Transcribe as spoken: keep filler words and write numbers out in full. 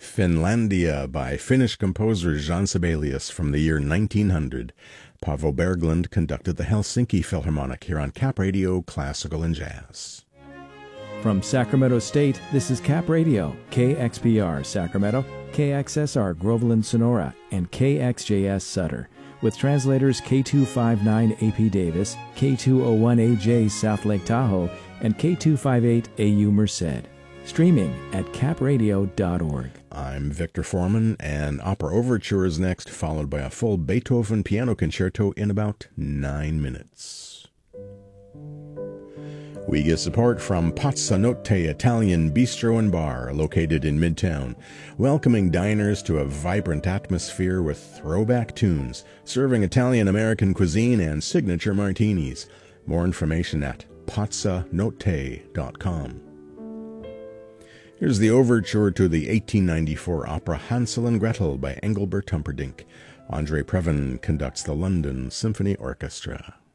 Finlandia by Finnish composer Jan Sibelius from the year nineteen hundred. Paavo Berglund conducted the Helsinki Philharmonic here on Cap Radio Classical and Jazz. From Sacramento State, this is Cap Radio, K X P R Sacramento, K X S R Groveland Sonora, and K X J S Sutter, with translators K two fifty-nine A P Davis, K two oh one A J South Lake Tahoe, and K two fifty-eight A U Merced. Streaming at cap radio dot org. I'm Victor Foreman, and Opera Overture is next, followed by a full Beethoven piano concerto in about nine minutes. We get support from Pazza Notte Italian Bistro and Bar, located in Midtown, welcoming diners to a vibrant atmosphere with throwback tunes, serving Italian-American cuisine and signature martinis. More information at pazza notte dot com. Here's the overture to the eighteen ninety-four opera Hansel and Gretel by Engelbert Humperdinck. Andre Previn conducts the London Symphony Orchestra.